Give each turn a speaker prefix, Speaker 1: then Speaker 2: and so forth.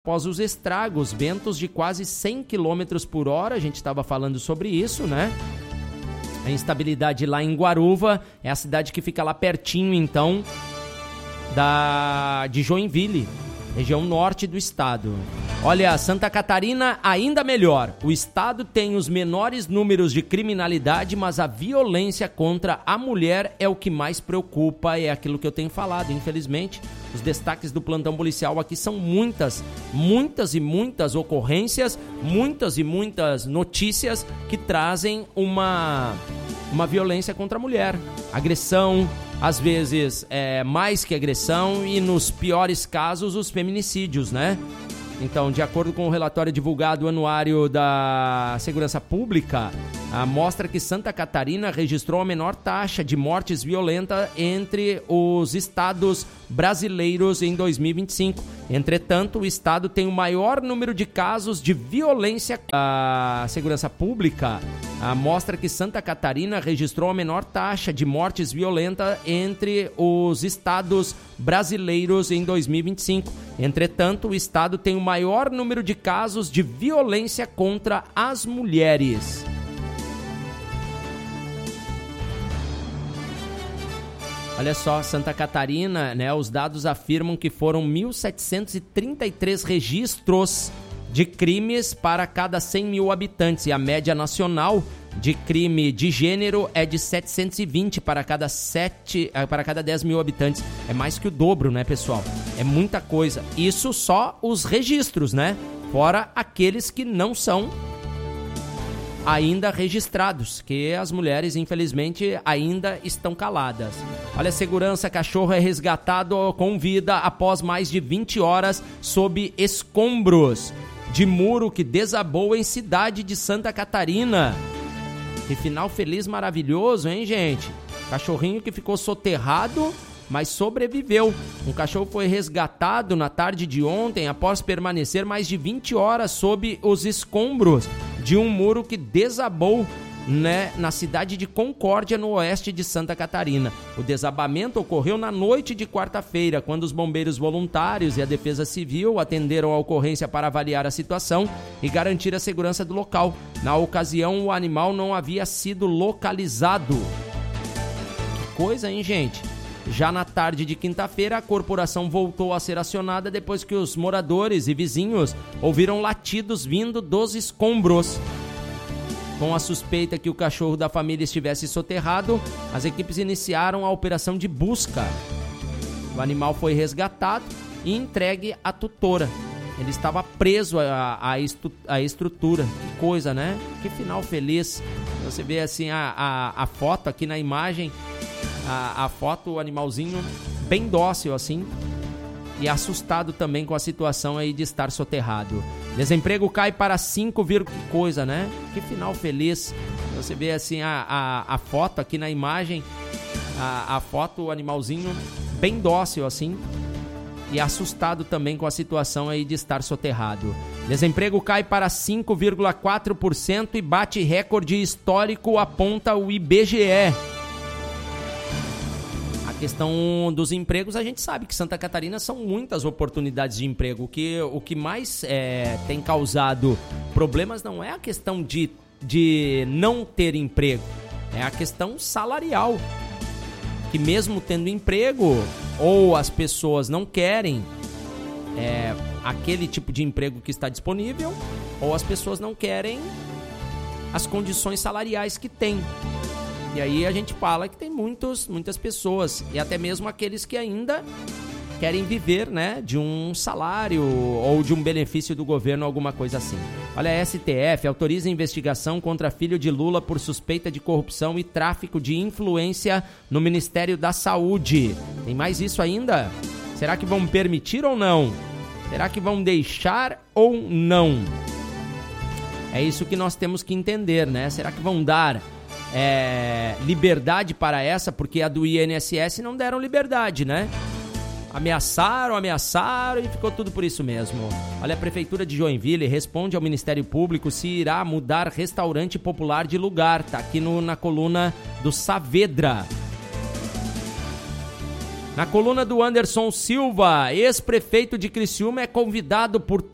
Speaker 1: Após os estragos, ventos de quase 100 km por hora, a gente estava falando sobre isso, né? A instabilidade lá em Guaruva, é a cidade que fica lá pertinho, então, de Joinville, região norte do estado. Olha, Santa Catarina ainda melhor. O estado tem os menores números de criminalidade, mas a violência contra a mulher é o que mais preocupa, é aquilo que eu tenho falado, infelizmente. Os destaques do plantão policial aqui são muitas ocorrências, muitas e muitas notícias que trazem uma violência contra a mulher. Agressão, às vezes mais que agressão e nos piores casos os feminicídios, né? Então, de acordo com o relatório divulgado anuário da Segurança Pública, mostra que Santa Catarina registrou a menor taxa de mortes violentas entre os estados brasileiros em 2025. Entretanto, o estado tem o maior número de casos de violência. A Segurança Pública mostra que Santa Catarina registrou a menor taxa de mortes violentas entre os estados brasileiros em 2025. Entretanto, o estado tem o maior número de casos de violência contra as mulheres. Olha só, Santa Catarina, né? Os dados afirmam que foram 1.733 registros de crimes para cada 100 mil habitantes. E a média nacional de crime de gênero é de 720 para cada 10 mil habitantes. É mais que o dobro, né, pessoal? É muita coisa. Isso só os registros, né? Fora aqueles que não são ainda registrados, que as mulheres, infelizmente, ainda estão caladas. Olha, segurança, cachorro é resgatado com vida após mais de 20 horas sob escombros de muro que desabou em cidade de Santa Catarina. Que final feliz, maravilhoso, hein, gente? Cachorrinho que ficou soterrado, mas sobreviveu. Um cachorro foi resgatado na tarde de ontem após permanecer mais de 20 horas sob os escombros de um muro que desabou, né, na cidade de Concórdia, no oeste de Santa Catarina. O desabamento ocorreu na noite de quarta-feira, quando os bombeiros voluntários e a Defesa Civil atenderam a ocorrência para avaliar a situação e garantir a segurança do local. Na ocasião, o animal não havia sido localizado. Que coisa, hein, gente? Já na tarde de quinta-feira, a corporação voltou a ser acionada depois que os moradores e vizinhos ouviram latidos vindo dos escombros. Com a suspeita que o cachorro da família estivesse soterrado, as equipes iniciaram a operação de busca. O animal foi resgatado e entregue à tutora. Ele estava preso à estrutura. Que coisa, né? Que final feliz. Você vê assim a foto aqui na imagem, a foto, o animalzinho bem dócil assim, e assustado também com a situação aí de estar soterrado. Desemprego cai para 5, que coisa, né? Que final feliz. Você vê assim a foto aqui na imagem, a foto, o animalzinho bem dócil assim, e assustado também com a situação aí de estar soterrado. Desemprego cai para 5,4% e bate recorde histórico, aponta o IBGE. Questão dos empregos, a gente sabe que Santa Catarina são muitas oportunidades de emprego. O que mais tem causado problemas não é a questão de não ter emprego, é a questão salarial. Que mesmo tendo emprego, ou as pessoas não querem aquele tipo de emprego que está disponível, ou as pessoas não querem as condições salariais que tem. E aí a gente fala que tem muitas pessoas, e até mesmo aqueles que ainda querem viver, né, de um salário ou de um benefício do governo, alguma coisa assim. Olha, a STF autoriza investigação contra filho de Lula por suspeita de corrupção e tráfico de influência no Ministério da Saúde. Tem mais isso ainda? Será que vão permitir ou não? Será que vão deixar ou não? É isso que nós temos que entender, né? Será que vão dar liberdade para essa, porque a do INSS não deram liberdade, né? Ameaçaram e ficou tudo por isso mesmo. Olha, a Prefeitura de Joinville responde ao Ministério Público se irá mudar restaurante popular de lugar. Tá aqui na coluna do Saavedra. Na coluna do Anderson Silva, ex-prefeito de Criciúma é convidado por